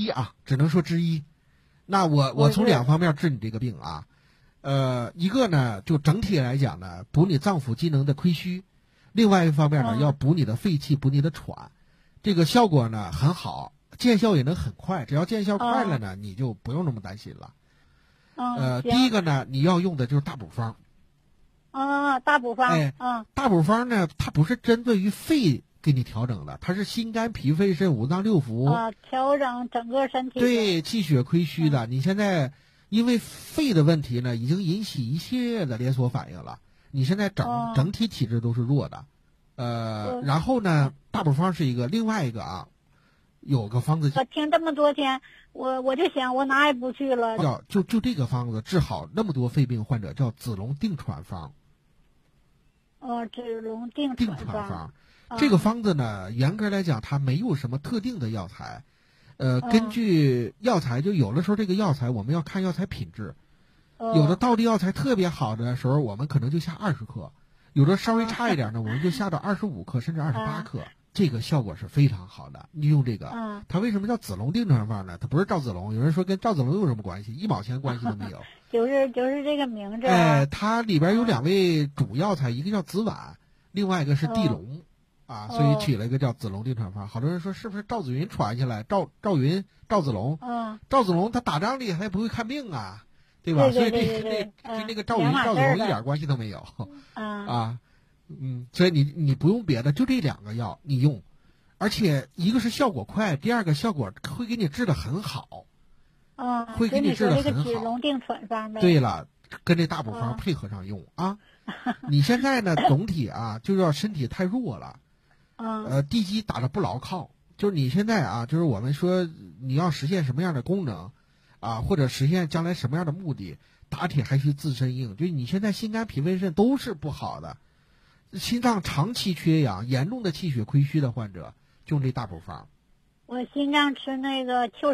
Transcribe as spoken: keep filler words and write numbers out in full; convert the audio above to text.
一啊，只能说之一。那我我从两方面治你这个病啊，呃，一个呢就整体来讲呢，补你脏腑机能的亏虚；另外一方面呢， 嗯、 要补你的肺气，补你的喘。这个效果呢很好，见效也能很快。只要见效快了呢， 嗯、 你就不用那么担心了。 嗯、 呃，第一个呢，你要用的就是大补方。 啊，大补方。 哎， 嗯， 大补方呢，它不是针对于肺给你调整的，它是心肝脾肺肾五脏六腑啊，调整整个身体。 对，气血亏虚的。 嗯、 你现在因为肺的问题呢，已经引起一系列的连锁反应了。你现在整、 哦、 整体体质都是弱的，呃， 嗯、 然后呢，大补方是一个，另外一个啊，有个方子。 我听这么多天，我我就想，我哪也不去了。 叫就就这个方子治好那么多肺病患者，叫子龙定喘方。 哦，子龙定定喘喘方， 嗯、 这个方子呢，严格来讲，它没有什么特定的药材。呃， 嗯、 根据药材，就有的时候这个药材我们要看药材品质。 哦、 有的道地药材特别好的时候，我们可能就下二十克；有的稍微差一点呢，我们就下到二十五克甚至二十八克。这个效果是非常好的。你用这个， 嗯、 它为什么叫子龙定喘方呢？它不是赵子龙，有人说跟赵子龙有什么关系？一毛钱关系都没有。 就是就是这个名字、啊。 哎，它里边有两味主药材，一个叫子烷，另外一个是地龙。 哦、 啊，所以起了一个叫子龙定喘方。好多人说是不是赵子云传下来？赵赵云、赵子龙， 嗯， 赵子龙他打仗厉害，他也不会看病啊，对吧？ 对对对所以这对这跟那个赵云、赵子龙一点关系都没有。 嗯啊，嗯，所以你你不用别的，就这两个药你用，而且一个是效果快，第二个效果会给你治得很好。 嗯， 会给你治得很好。 子龙定喘方呗。 对了，跟这大补方配合上用、嗯、啊。你现在呢，总体啊，就是要身体太弱了。 嗯， 呃，地基打得不牢靠，就是你现在啊，就是我们说你要实现什么样的功能，啊，或者实现将来什么样的目的，打铁还需自身硬。就你现在心肝脾肺肾都是不好的，心脏长期缺氧、严重的气血亏虚的患者，就用这大补方。 我心脏吃那个秋